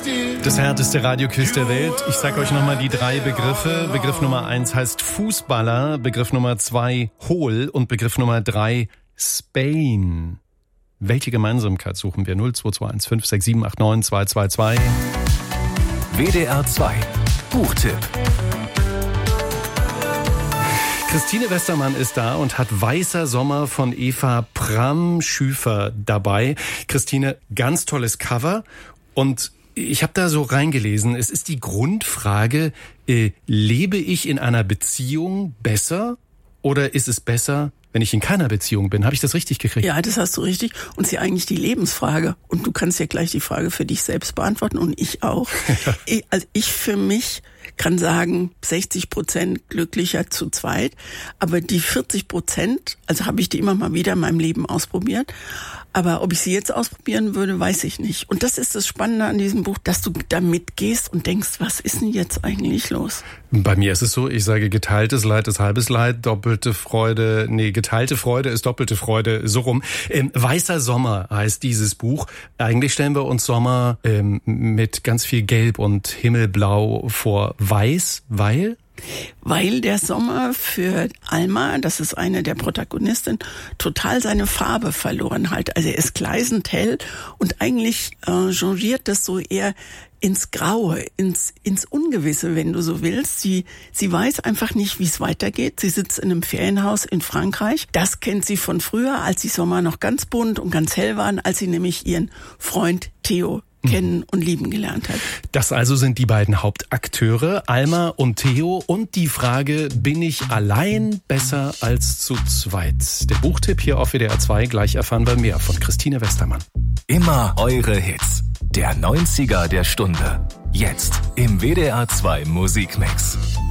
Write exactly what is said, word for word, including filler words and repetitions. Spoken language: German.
Das härteste Radioquiz der Welt. Ich sage euch nochmal die drei Begriffe. Begriff Nummer eins heißt Fußballer, Begriff Nummer zwei hohl und Begriff Nummer drei Spain. Welche Gemeinsamkeit suchen wir? null zwei zwei eins fünf sechs sieben acht neun zwei zwei zwei. W D R zwei Buchtipp. Christine Westermann ist da und hat Weißer Sommer von Eva Pram-Schüfer dabei. Christine, ganz tolles Cover und ich habe da so reingelesen, es ist die Grundfrage, äh, lebe ich in einer Beziehung besser oder ist es besser, wenn ich in keiner Beziehung bin? Habe ich das richtig gekriegt? Ja, das hast du richtig. Und es ist ja eigentlich die Lebensfrage. Und du kannst ja gleich die Frage für dich selbst beantworten und ich auch. ich, also ich für mich kann sagen, sechzig Prozent glücklicher zu zweit. Aber die vierzig Prozent, also habe ich die immer mal wieder in meinem Leben ausprobiert. Aber ob ich sie jetzt ausprobieren würde, weiß ich nicht. Und das ist das Spannende an diesem Buch, dass du da mitgehst und denkst, was ist denn jetzt eigentlich los? Bei mir ist es so, ich sage, geteiltes Leid ist halbes Leid, doppelte Freude, nee, geteilte Freude ist doppelte Freude, so rum. Ähm, Weißer Sommer heißt dieses Buch. Eigentlich stellen wir uns Sommer ähm, mit ganz viel Gelb und Himmelblau vor. Weiß, weil... Weil der Sommer für Alma, das ist eine der Protagonistinnen, total seine Farbe verloren hat. Also er ist gleißend hell und eigentlich äh, changiert das so eher ins Graue, ins ins Ungewisse, wenn du so willst. Sie sie weiß einfach nicht, wie es weitergeht. Sie sitzt in einem Ferienhaus in Frankreich. Das kennt sie von früher, als die Sommer noch ganz bunt und ganz hell waren, als sie nämlich ihren Freund Theo kennen und lieben gelernt hat. Das also sind die beiden Hauptakteure, Alma und Theo. Und die Frage, bin ich allein besser als zu zweit? Der Buchtipp hier auf W D R zwei, gleich erfahren wir mehr von Christine Westermann. Immer eure Hits. Der neunziger der Stunde. Jetzt im W D R zwei Musikmix.